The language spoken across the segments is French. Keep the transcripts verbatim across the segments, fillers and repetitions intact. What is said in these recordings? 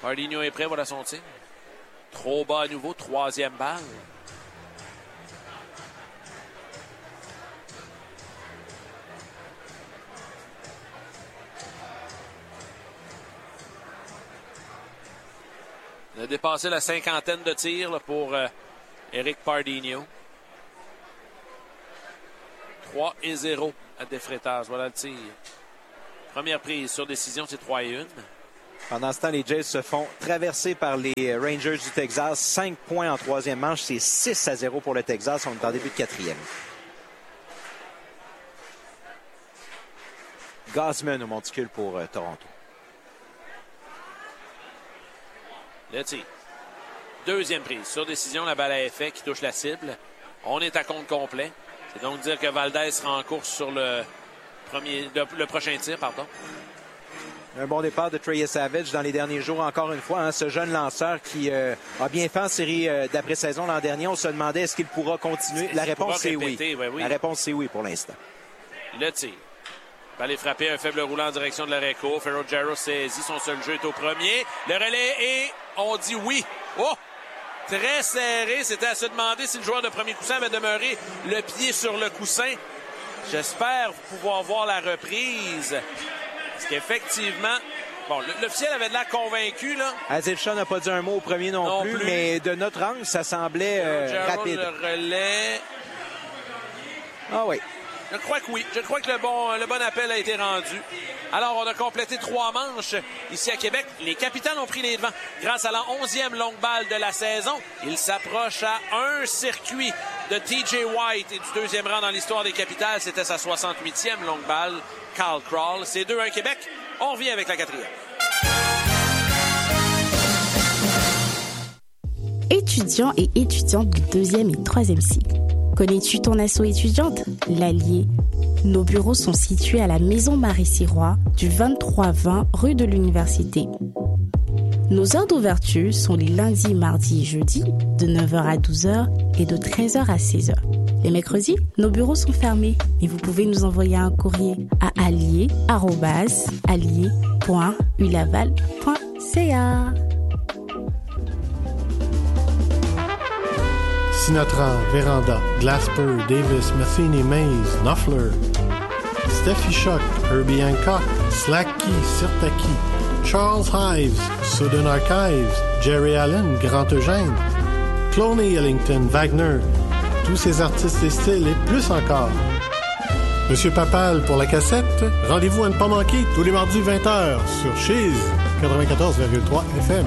Pardinho est prêt, voilà son tir. Trop bas à nouveau, troisième balle. On a dépassé la cinquantaine de tirs là, pour euh, Eric Pardinho. trois et zéro à Défrétage. Voilà le tir. Première prise sur décision, c'est trois et un. Pendant ce temps, les Jays se font traverser par les Rangers du Texas. cinq points en troisième manche. C'est six à zéro pour le Texas. On est en début de quatrième. Gausman au monticule pour euh, Toronto. Le tir. Deuxième prise. Sur décision, la balle à effet qui touche la cible. On est à compte complet. C'est donc dire que Valdez sera en course sur le, premier, le, le prochain tir. Pardon. Un bon départ de Trey Savage dans les derniers jours, encore une fois. Hein, ce jeune lanceur qui euh, a bien fait en série euh, d'après-saison l'an dernier. On se demandait est-ce qu'il pourra continuer. La réponse, c'est oui. Ben oui. La réponse, c'est oui pour l'instant. Le tir. Va aller frapper un faible roulant en direction de l'arrêt court. Ferro Jarrow saisit. Son seul jeu est au premier. Le relais et on dit oui. Oh! Très serré. C'était à se demander si le joueur de premier coussin avait demeuré le pied sur le coussin. J'espère pouvoir voir la reprise. Parce qu'effectivement, bon, l'officiel avait de l'air convaincu, là. Azil Shah n'a pas dit un mot au premier non, non plus, plus, mais de notre angle, ça semblait euh, Jarrow, rapide. Le relais. Ah oui. Je crois que oui. Je crois que le bon, le bon appel a été rendu. Alors, on a complété trois manches ici à Québec. Les Capitals ont pris les devants grâce à la onzième longue balle de la saison. Ils s'approchent à un circuit de T J White et du deuxième rang dans l'histoire des Capitals. C'était sa soixante-huitième longue balle. Carl Crawl. C'est deux un Québec. On revient avec la quatrième. Étudiants et étudiantes du deuxième et troisième cycle. Connais-tu ton asso étudiante? L'Allier. Nos bureaux sont situés à la Maison Marie-Sirois, du vingt-trois vingt rue de l'Université. Nos heures d'ouverture sont les lundis, mardis et jeudis, de neuf heures à douze heures et de treize heures à seize heures. Les mercredis, nos bureaux sont fermés et vous pouvez nous envoyer un courrier à allier arobase allier point u laval point c a. Sinatra, Véranda, Glasper, Davis, Matheny, Mays, Knopfler, Steffi Shock, Herbie Hancock, Slacky, Sirtaki, Charles Hives, Southern Archives, Jerry Allen, Grand Eugène, Cloney Ellington, Wagner, tous ces artistes et styles et plus encore. Monsieur Papal pour la cassette, rendez-vous à ne pas manquer tous les mardis vingt heures sur Chiz quatre-vingt-quatorze virgule trois F M.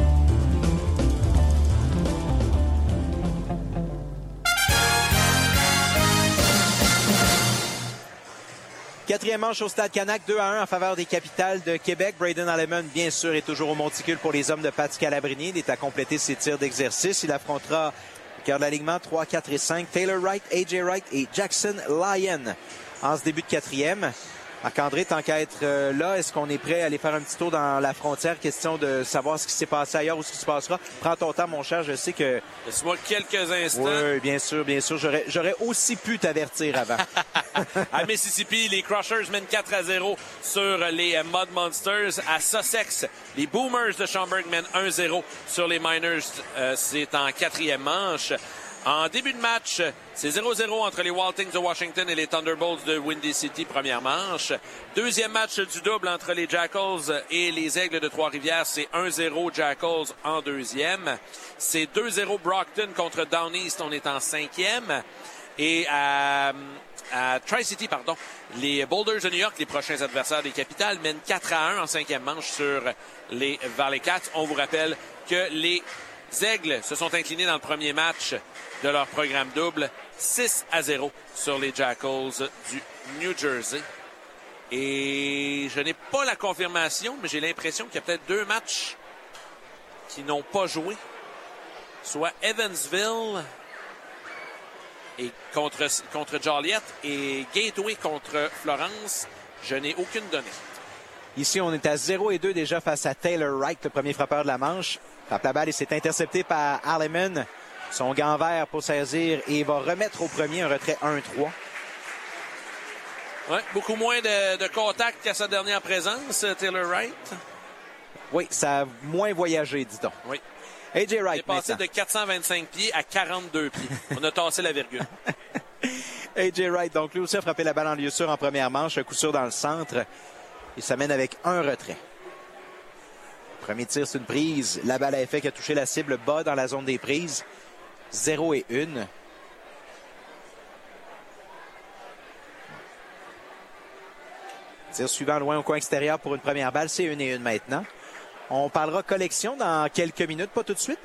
Quatrième manche au Stade Canac, deux à un en faveur des Capitals de Québec. Braden Alleman, bien sûr, est toujours au monticule pour les hommes de Pat Scalabrini. Il est à compléter ses tirs d'exercice. Il affrontera au cœur de l'alignement trois, quatre et cinq. Taylor Wright, A J Wright et Jackson Lyon en ce début de quatrième. Marc-André, tant qu'à être euh, là, est-ce qu'on est prêt à aller faire un petit tour dans la frontière? Question de savoir ce qui s'est passé ailleurs ou ce qui se passera. Prends ton temps, mon cher. Je sais que... Laisse-moi quelques instants. Oui, bien sûr, bien sûr. J'aurais, j'aurais aussi pu t'avertir avant. À Mississippi, les Crushers mènent quatre à zéro sur les Mud Monsters. À Sussex, les Boomers de Schaumburg mènent un zéro sur les Miners. Euh, c'est en quatrième manche. En début de match, c'est zéro zéro entre les Wild Things de Washington et les Thunderbolts de Windy City, première manche. Deuxième match du double entre les Jackals et les Aigles de Trois-Rivières, c'est un zéro Jackals en deuxième. C'est deux zéro Brockton contre Down East, on est en cinquième. Et à, à Tri-City, pardon, les Boulders de New York, les prochains adversaires des Capitals, mènent quatre à un en cinquième manche sur les Valley Cats. On vous rappelle que les Aigles se sont inclinés dans le premier match de leur programme double, six à zéro sur les Jackals du New Jersey. Et je n'ai pas la confirmation, mais j'ai l'impression qu'il y a peut-être deux matchs qui n'ont pas joué. Soit Evansville et contre, contre Joliet et Gateway contre Florence. Je n'ai aucune donnée. Ici, on est à zéro et deux déjà face à Taylor Wright, le premier frappeur de la manche. Frappe la balle et c'est intercepté par Alleman. Son gant vert pour saisir et il va remettre au premier un retrait un trois. Ouais, beaucoup moins de, de contact qu'à sa dernière présence, Taylor Wright. Oui, ça a moins voyagé, dit-on. Oui. A J Wright, On est passé maintenant. de quatre cent vingt-cinq pieds à quarante-deux pieds. On a tassé la virgule. A J Wright, donc lui aussi a frappé la balle en lieu sûr en première manche. Un coup sûr dans le centre. Il s'amène avec un retrait. Premier tir, c'est une prise. La balle à effet qui a touché la cible bas dans la zone des prises. zéro et une. Tir suivant loin au coin extérieur pour une première balle. C'est une et une maintenant. On parlera collection dans quelques minutes, pas tout de suite.